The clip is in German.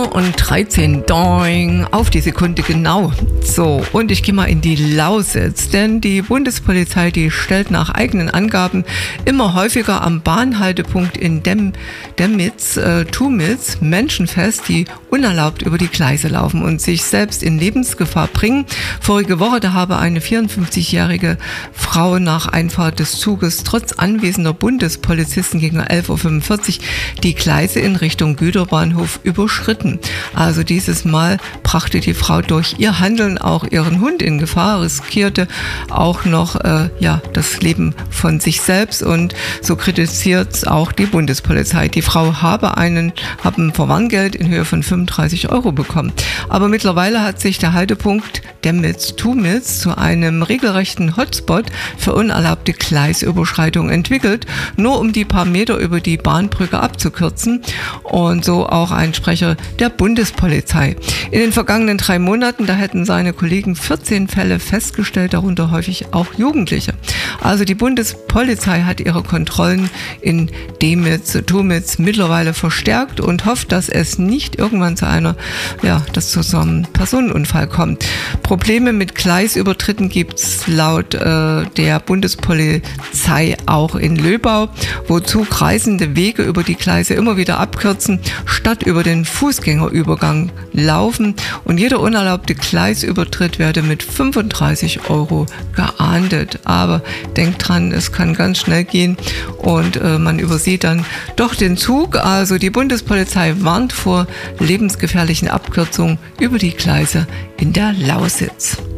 4:13, doing, auf die Sekunde genau. So, und ich gehe mal in die Lausitz, denn die Bundespolizei, die stellt nach eigenen Angaben immer häufiger am Bahnhaltepunkt in Tumitz Menschen fest, die unerlaubt über die Gleise laufen und sich selbst in Lebensgefahr bringen. Vorige Woche, da habe eine 54-jährige Frau nach Einfahrt des Zuges trotz anwesender Bundespolizisten gegen 11:45 Uhr die Gleise in Richtung Güterbahnhof überschritten. Also dieses Mal brachte die Frau durch ihr Handeln auch ihren Hund in Gefahr, riskierte auch noch das Leben von sich selbst, und so kritisiert auch die Bundespolizei. Die Frau habe ein Verwarngeld in Höhe von 35 € bekommen. Aber mittlerweile hat sich der Haltepunkt Tumitz zu einem regelrechten Hotspot für unerlaubte Gleisüberschreitungen entwickelt, nur um die paar Meter über die Bahnbrücke abzukürzen, und so auch ein Sprecher der Bundespolizei. In den vergangenen 3 Monaten, da hätten seine Kollegen 14 Fälle festgestellt, darunter häufig auch Jugendliche. Also die Bundespolizei hat ihre Kontrollen in Tumitz mittlerweile verstärkt und hofft, dass es nicht irgendwann zu einem Personenunfall kommt. Probleme mit Gleisübertritten gibt es laut der Bundespolizei auch in Löbau, wo Zugreisende Wege über die Gleise immer wieder abkürzen, statt über den Fußgängerübergang laufen, und jeder unerlaubte Gleisübertritt werde mit 35 € geahndet. Aber denkt dran, es kann ganz schnell gehen und man übersieht dann doch den Zug. Also die Bundespolizei warnt vor lebensgefährlichen Abkürzungen über die Gleise in der Lausitz.